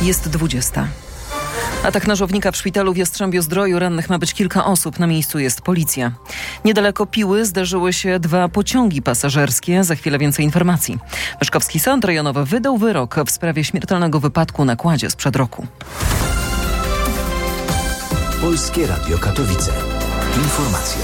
Jest 20. Atak nożownika w szpitalu w Jastrzębiu-Zdroju. Rannych ma być kilka osób. Na miejscu jest policja. Niedaleko Piły zderzyły się 2 pociągi pasażerskie. Za chwilę więcej informacji. Myszkowski Sąd Rejonowy wydał wyrok w sprawie śmiertelnego wypadku na kładzie sprzed roku. Polskie Radio Katowice. Informacje.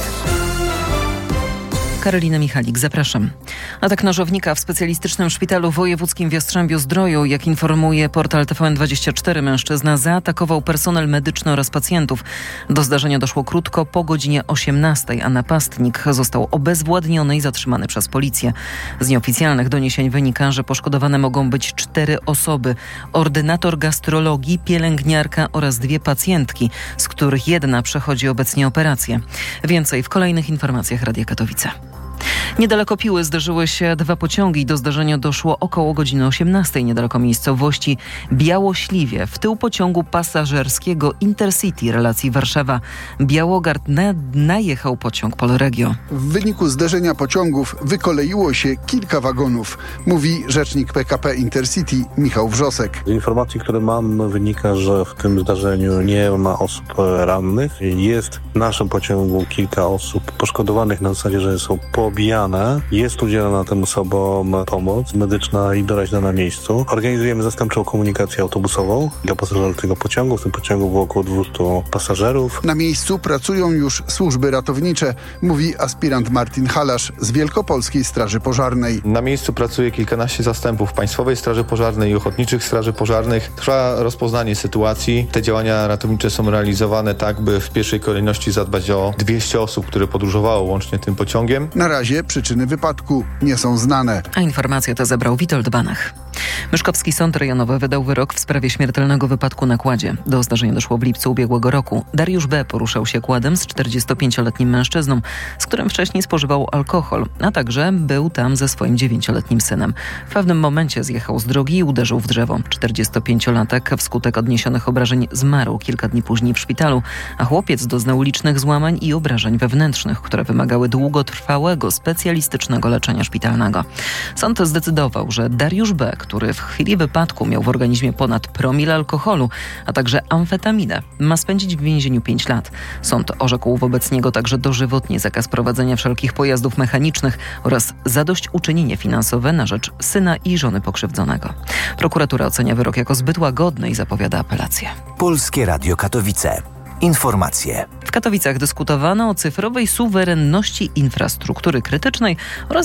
Karolina Michalik, zapraszam. Atak nożownika w specjalistycznym szpitalu wojewódzkim w Jastrzębiu-Zdroju. Jak informuje portal TVN24, mężczyzna zaatakował personel medyczny oraz pacjentów. Do zdarzenia doszło krótko po godzinie 18, a napastnik został obezwładniony i zatrzymany przez policję. Z nieoficjalnych doniesień wynika, że poszkodowane mogą być 4 osoby. Ordynator gastrologii, pielęgniarka oraz 2 pacjentki, z których jedna przechodzi obecnie operację. Więcej w kolejnych informacjach Radia Katowice. Niedaleko Piły zderzyły się 2 pociągi. Do zdarzenia doszło około godziny 18 niedaleko miejscowości Białośliwie. W tył pociągu pasażerskiego Intercity relacji Warszawa-Białogard najechał pociąg Polregio. W wyniku zderzenia pociągów wykoleiło się kilka wagonów, mówi rzecznik PKP Intercity Michał Wrzosek. Z informacji, które mam, wynika, że w tym zdarzeniu nie ma osób rannych. Jest w naszym pociągu kilka osób poszkodowanych na zasadzie, że są poobijane. Jest udzielana tym osobom pomoc medyczna i doraźna na miejscu. Organizujemy zastępczą komunikację autobusową dla pasażerów tego pociągu. W tym pociągu było około 200 pasażerów. Na miejscu pracują już służby ratownicze, mówi aspirant Martin Halasz z Wielkopolskiej Straży Pożarnej. Na miejscu pracuje kilkanaście zastępów Państwowej Straży Pożarnej i Ochotniczych Straży Pożarnych. Trwa rozpoznanie sytuacji. Te działania ratownicze są realizowane tak, by w pierwszej kolejności zadbać o 200 osób, które podróżowało łącznie tym pociągiem. Na razie przyczyny wypadku nie są znane. A informację tę zebrał Witold Banach. Myszkowski Sąd Rejonowy wydał wyrok w sprawie śmiertelnego wypadku na kładzie. Do zdarzenia doszło w lipcu ubiegłego roku. Dariusz B. poruszał się kładem z 45-letnim mężczyzną, z którym wcześniej spożywał alkohol, a także był tam ze swoim 9-letnim synem. W pewnym momencie zjechał z drogi i uderzył w drzewo. 45-latek wskutek odniesionych obrażeń zmarł kilka dni później w szpitalu, a chłopiec doznał licznych złamań i obrażeń wewnętrznych, które wymagały długotrwałego, specjalistycznego leczenia szpitalnego. Sąd zdecydował, że Dariusz B., który w chwili wypadku miał w organizmie ponad promil alkoholu, a także amfetaminę, ma spędzić w więzieniu 5 lat. Sąd orzekł wobec niego także dożywotnie zakaz prowadzenia wszelkich pojazdów mechanicznych oraz zadośćuczynienie finansowe na rzecz syna i żony pokrzywdzonego. Prokuratura ocenia wyrok jako zbyt łagodny i zapowiada apelację. Polskie Radio Katowice. Informacje. W Katowicach dyskutowano o cyfrowej suwerenności infrastruktury krytycznej oraz